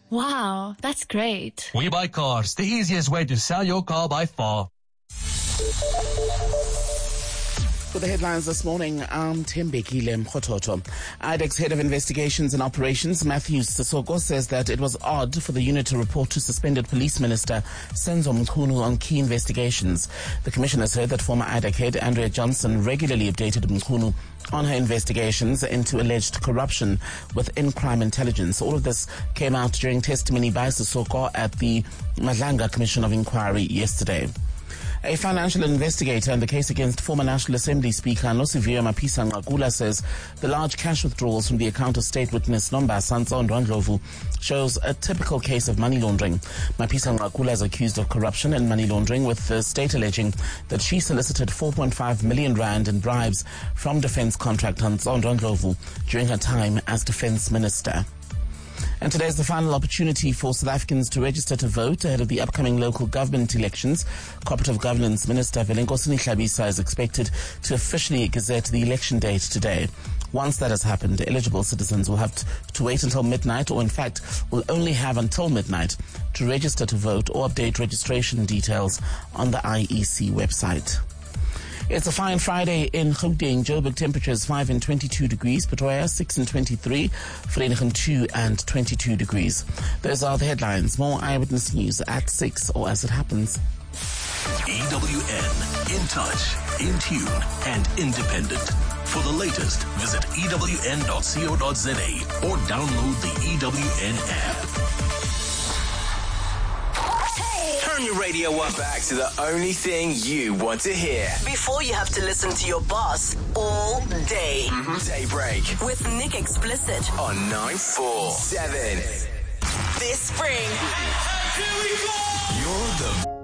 Wow, that's great. We Buy Cars, the easiest way to sell your car by far. For the headlines this morning, I'm Tembekile Mkhototo. IDEX Head of Investigations and Operations, Matthew Sissoko, says that it was odd for the unit to report to suspended Police Minister Senzo Mchunu on key investigations. The Commissioner said that former IDEC Head Andrea Johnson regularly updated Mchunu on her investigations into alleged corruption within crime intelligence. All of this came out during testimony by Sissoko at the Madlanga Commission of Inquiry yesterday. A financial investigator in the case against former National Assembly Speaker Nosiviwe Mapisa-Nqakula says the large cash withdrawals from the account of state witness Nombasa Ndlovu shows a typical case of money laundering. Mapisa-Nqakula is accused of corruption and money laundering, with the state alleging that she solicited 4.5 million rand in bribes from defense contractor Ndlovu during her time as defense minister. And today is the final opportunity for South Africans to register to vote ahead of the upcoming local government elections. Cooperative Governance Minister Velengosini Hlabisa is expected to officially gazette the election date today. Once that has happened, eligible citizens will have to wait until midnight, or in fact will only have until midnight to register to vote or update registration details on the IEC website. It's a fine Friday in Gauteng. Joburg temperatures 5 and 22 degrees. Pretoria 6 and 23. Vereeniging 2 and 22 degrees. Those are the headlines. More Eyewitness News at 6 or as it happens. EWN. In touch, in tune, and independent. For the latest, visit ewn.co.za or download the EWN app. Turn your radio up. Back to the only thing you want to hear before you have to listen to your boss all day. Daybreak with Nick Explicit on 947. This spring. You're the